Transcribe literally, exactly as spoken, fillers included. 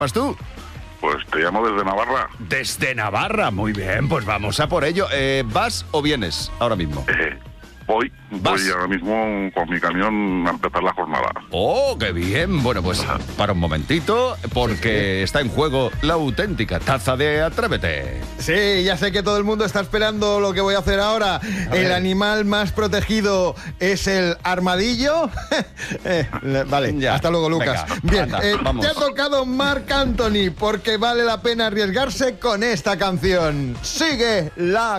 ¿Vas tú? Pues te llamo desde Navarra. Desde Navarra, muy bien, pues vamos a por ello. Eh, ¿Vas o vienes ahora mismo? Eh, voy, ¿Vas? voy ahora mismo con mi camión a empezar la jornada. ¡Oh, qué bien! Bueno, pues para un momentito, porque está en juego la auténtica taza de Atrévete. Sí, ya sé que todo el mundo está esperando lo que voy a hacer ahora. A el ver. animal más protegido es el armadillo. Eh, vale, Ya. hasta luego, Lucas. Venga, Bien, anda, eh, vamos. te ha tocado Marc Anthony, porque vale la pena arriesgarse con esta canción. Sigue la